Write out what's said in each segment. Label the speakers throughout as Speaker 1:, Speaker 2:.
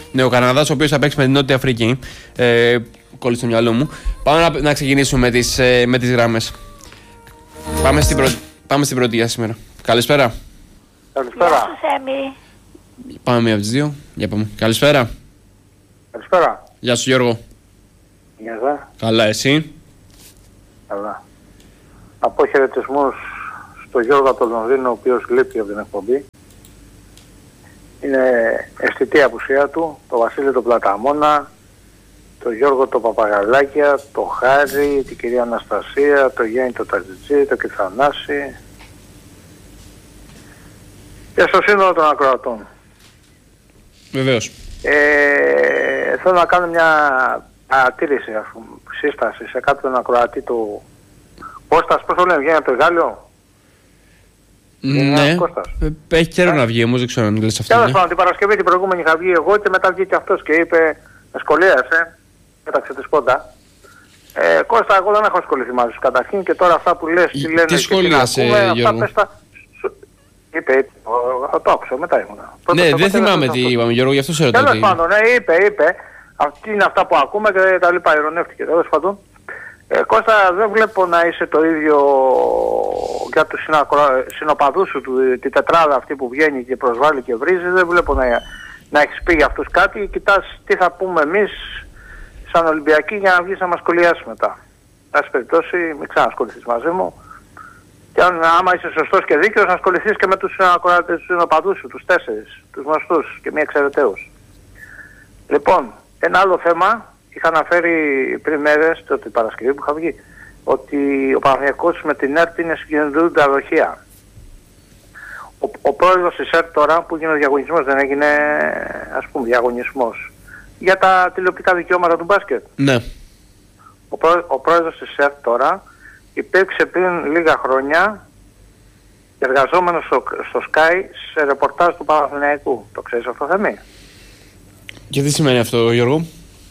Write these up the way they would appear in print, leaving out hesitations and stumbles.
Speaker 1: Ναι, ο Καναδάς, ο οποίος θα παίξει με την Νότια Αφρική. Κόλλησε στο μυαλό μου. Πάμε να ξεκινήσουμε με τις γράμμες. Πάμε στην πρώτη για σήμερα. Καλησπέρα.
Speaker 2: Καλησπέρα.
Speaker 3: Γεια σου, Σέμι.
Speaker 1: Πάμε μία από τις δύο. Για πάμε. Καλησπέρα.
Speaker 2: Καλησπέρα.
Speaker 1: Γεια σου, Γιώργο.
Speaker 2: Γεια σας.
Speaker 1: Καλά, εσύ?
Speaker 2: Καλά. Αποχαιρετισμούς στο Γιώργο από το Λονδίνο, ο οποίος λείπει από την εκπομπή. Είναι αισθητή απουσία του, το Βασίλη τον Πλαταμόνα, το Γιώργο το Παπαγαλάκια, το Χάρη, την κυρία Αναστασία, το Γιάννη το Τατζιτζή, το Κιθανάση και στο σύνολο των ακροατών.
Speaker 1: Βεβαίως.
Speaker 2: Θέλω να κάνω μια παρατήρηση, σύσταση σε κάποιον ακροατή του Κώστας, πώς το λένε, βγαίνει από το Γάλλιο.
Speaker 1: Ναι, έχει καιρό να βγει όμως, δεν ξέρω αν λες αυτό.
Speaker 2: Τέλος πάντων, την Παρασκευή την προηγούμενη είχα βγει εγώ και μετά βγήκε αυτός και είπε, με σχολίασε, πέταξε τη σπόντα. Κώστα, εγώ δεν έχω ασχοληθεί μαζί σου καταρχήν και τώρα αυτά που λες, τι λένε.
Speaker 1: Τι σχολίασε, Γιώργο?
Speaker 2: Είπε, το άκουσα, μετά ήμουνα.
Speaker 1: Ναι, δεν θυμάμαι τι είπαμε, Γιώργο, γι' αυτό σε ρωτάω.
Speaker 2: Τέλος πάντων, είπε, αυτή είναι αυτά που ακούμε και τα λοιπά, ειρωνεύτηκε. Τέλος πάντων. Κώστα, δεν βλέπω να είσαι το ίδιο για τους συνοπαδούς σου, τη τετράδα αυτή που βγαίνει και προσβάλλει και βρίζει, δεν βλέπω να έχεις πει για αυτούς κάτι. Κοιτάς τι θα πούμε εμείς σαν Ολυμπιακοί για να βγεις να μας σχολιάσεις μετά. Πάση περιπτώσει, μην ξανασχοληθείς μαζί μου. Και άμα είσαι σωστός και δίκαιος, να ασχοληθείς και με τους συνοπαδούς σου, τους 4, τους γνωστούς και μη εξαιρεταίους. Λοιπόν, ένα άλλο θέμα. Είχα αναφέρει πριν μέρες, την Παρασκευή που είχα βγει, ότι ο Παναθηναϊκός με την ΕΡΤ είναι συγκεντρούντα δοχεία. Ο πρόεδρος της ΕΡΤ τώρα που έγινε ο διαγωνισμός, δεν έγινε ας πούμε διαγωνισμός για τα τηλεοπτικά δικαιώματα του μπάσκετ.
Speaker 1: Ναι.
Speaker 2: Ο πρόεδρος της ΕΡΤ τώρα υπήρξε πριν λίγα χρόνια εργαζόμενος στο Sky σε ρεπορτάζ του Παναθηναϊκού. Το ξέρεις αυτό, Θεμή?
Speaker 1: Και τι σημαίνει αυτό, Γιώργο?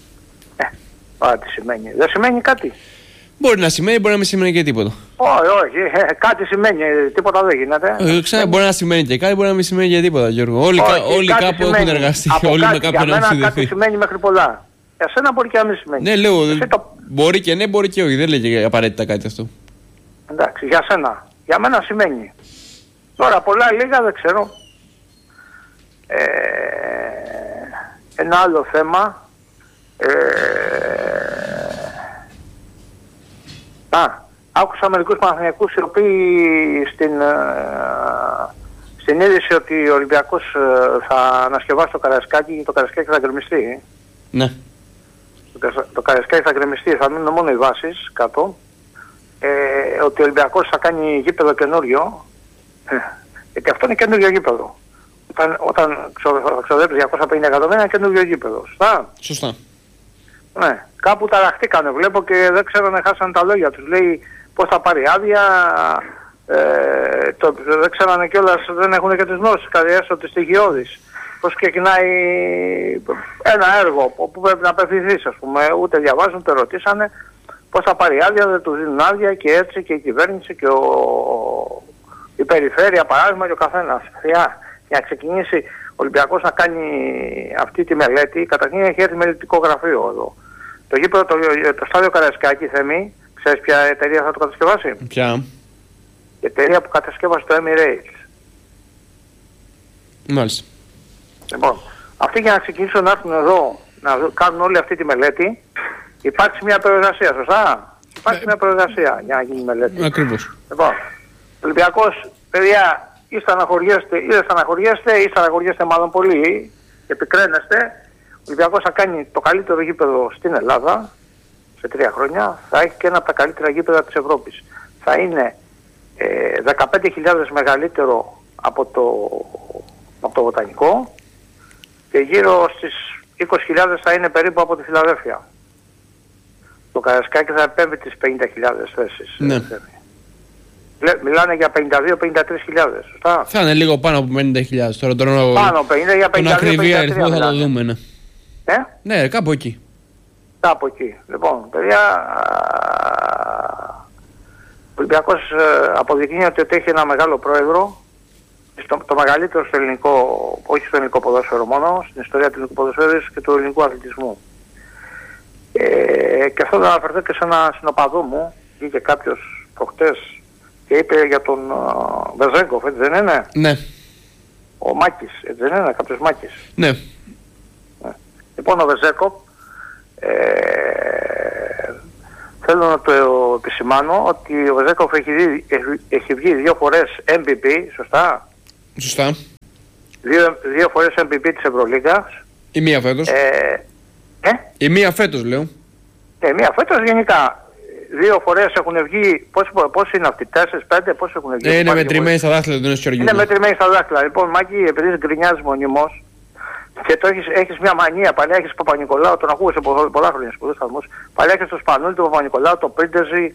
Speaker 2: Τι σημαίνει? Δεν σημαίνει κάτι.
Speaker 1: Μπορεί να σημαίνει, μπορεί να μην σημαίνει και τίποτα.
Speaker 2: Όχι, κάτι σημαίνει, τίποτα δεν γίνεται.
Speaker 1: Μπορεί να σημαίνει και κάτι, μπορεί να μην σημαίνει και τίποτα, Γιώργο. Όλοι κάπου έχουν εργαστεί, όλοι με κάποιον έχουν συνδεθεί.
Speaker 2: Κάτι σημαίνει μέχρι πολλά. Για σένα μπορεί και να μην σημαίνει.
Speaker 1: Ναι, λέω, μπορεί και ναι, μπορεί και όχι, δεν λέει απαραίτητα κάτι αυτό.
Speaker 2: Εντάξει, για σένα. Για μένα σημαίνει. Τώρα πολλά λίγα δεν ξέρω. Ένα άλλο θέμα. Άκουσα μερικούς Παναθηναϊκούς οι οποίοι στην είδηση ότι ο Ολυμπιακός θα ανασκευάσει το Καραϊσκάκι και το Καραϊσκάκι θα γκρεμιστεί.
Speaker 1: Ναι.
Speaker 2: Το Καραϊσκάκι θα γκρεμιστεί, θα μείνουν μόνο οι βάσεις κάτω. Ότι ο Ολυμπιακός θα κάνει γήπεδο καινούριο. Γιατί αυτό είναι καινούριο γήπεδο. Όταν ξοδέψει 250 εκατομμύρια είναι καινούριο γήπεδο.
Speaker 1: Σωστά.
Speaker 2: Ναι, κάπου ταραχτήκανε βλέπω και δεν ξέρω να χάσανε τα λόγια τους. Λέει πώς θα πάρει άδεια, δεν ξέρανε κιόλας, δεν έχουν και τις γνώσεις, κάτι έστω τις στοιχειώδεις. Πώς ξεκινάει ένα έργο που πρέπει να απευθυνθείς, ας πούμε, ούτε διαβάζουν, ούτε ρωτήσανε πώς θα πάρει άδεια, δεν του δίνουν άδεια και έτσι και η κυβέρνηση και η περιφέρεια παράδειγμα και ο καθένας. Για να ξεκινήσει ο Ολυμπιακός να κάνει αυτή τη μελέτη, καταρχήν έχει έρθει μελετικό γραφείο εδώ. Το γήπεδο, το στάδιο Καραϊσκάκη, Θεμή, ξέρεις ποια εταιρεία θα το κατασκευάσει?
Speaker 1: Ποια?
Speaker 2: Η εταιρεία που κατασκεύασε το Emirates.
Speaker 1: Μάλιστα.
Speaker 2: Λοιπόν, αυτοί για να ξεκινήσουν να έρθουν εδώ, να κάνουν όλη αυτή τη μελέτη, υπάρχει μια προεργασία, σωστά? Υπάρχει μια προεργασία για να γίνει μελέτη.
Speaker 1: Ακριβώς.
Speaker 2: Λοιπόν, ο Ολυμπιακός, παιδιά, ή στεναχωριέστε μάλλον πολύ, επικραίνεστε. Ο Ολυμπιακός θα κάνει το καλύτερο γήπεδο στην Ελλάδα σε 3 χρόνια, θα έχει και ένα από τα καλύτερα γήπεδα της Ευρώπης. Θα είναι 15.000 μεγαλύτερο από το Βοτανικό και γύρω στις 20.000 θα είναι περίπου από τη Φιλαδέλφια. Το Καραϊσκάκι θα επέμβει τις 50.000 θέσεις.
Speaker 1: Ναι.
Speaker 2: Μιλάνε για 52-53.000, σωστά?
Speaker 1: Θα είναι λίγο πάνω από 50.000 τώρα.
Speaker 2: Πάνω 50 για 52.000.
Speaker 1: Τον ακριβή αριθμό θα το δούμε, ναι. Ναι, κάπου εκεί.
Speaker 2: Κάπου εκεί. Λοιπόν, παιδιά, ο Ολυμπιακός αποδεικνύεται ότι έχει ένα μεγάλο πρόεδρο, το μεγαλύτερο στο ελληνικό, όχι στο ελληνικό ποδόσφαιρο μόνο, στην ιστορία του ελληνικού ποδοσφαίρου και του ελληνικού αθλητισμού. Και αυτό θα αναφερθώ και σε ένα συνοπαδό μου, βγήκε κάποιος προχτές και είπε για τον Βεζέγκοφ, έτσι δεν είναι?
Speaker 1: Ναι.
Speaker 2: Ο Μάκης, έτσι δεν είναι? Κάποιος Μάκης.
Speaker 1: Ναι.
Speaker 2: Λοιπόν, ο Βεζέγκοφ, θέλω να το επισημάνω ότι ο Βεζέγκοφ έχει βγει 2 φορές MVP, σωστά?
Speaker 1: Σωστά.
Speaker 2: 2 φορές MVP της Ευρωλίγκας.
Speaker 1: Η μία φέτος. Η μία φέτος λέω.
Speaker 2: Μία φέτος γενικά. 2 φορές έχουν βγει, πώς είναι αυτοί, 4-5, πώς έχουν βγει?
Speaker 1: Είναι μετρημένοι στα δάχτυλα, δεν είναι.
Speaker 2: Είναι μετρημένοι στα δάχτυλα. Λοιπόν, Μάκη, επειδή γκρινιάζεις μονίμως και έχεις μια μανία, παλιά έχεις Παπα-Νικολάου, τον ακούω σε πολλά χρόνια σπουδούς σταθμούς, παλιά έχεις τον Σπανούλη, τον Παπα-Νικολάου, τον Πρίντεζη,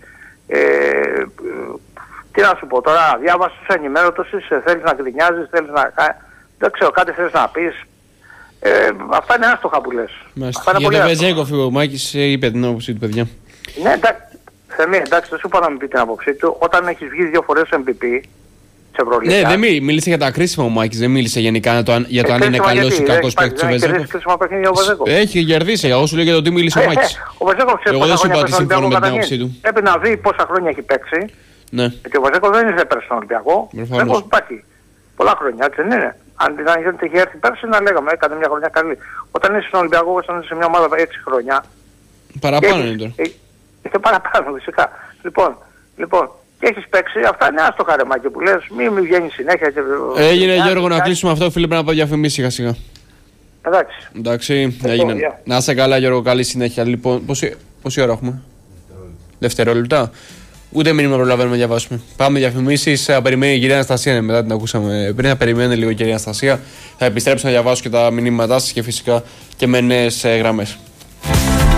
Speaker 2: τι να σου πω τώρα, διάβασες, ενημέρωτος, θέλεις να γκρινιάζεις, θέλεις να... Δεν ξέρω, κάτι θέλεις να πεις. Αυτά είναι άστοχα που λες.
Speaker 1: Για τον Βεζέγκοφ ο Μάκης είπε την άποψή του, παιδιά.
Speaker 2: Ναι, εντάξει, δεν σου είπα να μην πει την άποψή του. Όταν έχεις βγει 2 φορές MVP της Ευρωλίγκας.
Speaker 1: Ναι, δεν μίλησε για τα κρίσιμα ο Μάκης, δεν μίλησε γενικά για το αν είναι καλός ή κακός παίκτης ο Βεζέγκοφ. Έχει κερδίσει, εγώ σου λέω για το τι μίλησε ο Μάκης. Εγώ δεν σου είπα ότι συμφωνώ με την άποψή του.
Speaker 2: Πρέπει να δει πόσα χρόνια έχει παίξει.
Speaker 1: Ναι.
Speaker 2: Γιατί ο Βεζέγκοφ δεν είναι πέρσι στον Ολυμπιακό. Δεν υπάρχει. Πολλά χρόνια, έτσι δεν είναι? Αν δεν είχε έρθει πέρσι, να λέγαμε, έκανε μια χρονιά καλή. Όταν είσαι στον Ολυμπιακό, όταν είσαι σε μια ομάδα 6 χρόνια.
Speaker 1: Παραπάνω είναι τώρα.
Speaker 2: Και παραπάνω, φυσικά. Λοιπόν, και έχεις παίξει, αυτά είναι άστοχα ρε Μάκη που λες, μην βγαίνει συνέχεια.
Speaker 1: Έγινε Γιώργο να κλείσουμε αυτό, φίλε, πρέπει να πάω διαφημίσει σιγά σιγά.
Speaker 2: Εντάξει,
Speaker 1: έγινε. Να είσαι καλά Γιώργο, καλή συνέχεια. Λοιπόν, πόση ώρα έχουμε? Δευτερόλεπτα. Ούτε μήνυμα προλαβαίνουμε να διαβάσουμε. Πάμε διαφημίσεις. Περιμένει η κυρία Αναστασία. Μετά την ακούσαμε πριν. Να περιμένει λίγο η κυρία Αναστασία. Θα επιστρέψω να διαβάσω και τα μηνύματά σας και φυσικά και με νέες γραμμές.